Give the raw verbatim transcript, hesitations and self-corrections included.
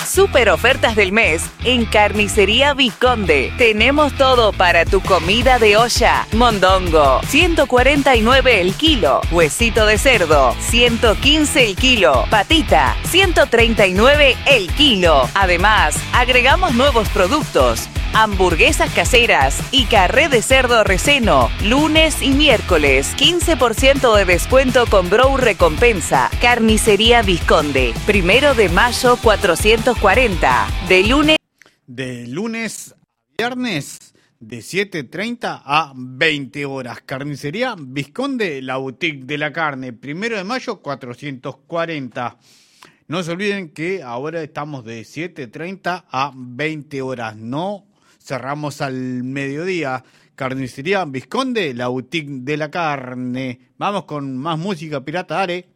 Super ofertas del mes en Carnicería Visconde. Tenemos todo para tu comida de olla. Mondongo, ciento cuarenta y nueve el kilo. Huesito de cerdo, ciento quince el kilo. Patita, ciento treinta y nueve el kilo. Además, agregamos nuevos productos. Hamburguesas caseras y carré de cerdo receno, lunes y miércoles, quince por ciento de descuento con Brow Recompensa. Carnicería Visconde, primero de mayo cuatrocientos cuarenta, de lunes... De lunes a viernes, de siete treinta a veinte horas. Carnicería Visconde, la boutique de la carne, primero de mayo cuatrocientos cuarenta. No se olviden que ahora estamos de siete treinta a veinte horas, no cerramos al mediodía. Carnicería Visconde, la boutique de la carne. Vamos con más música pirata, dale.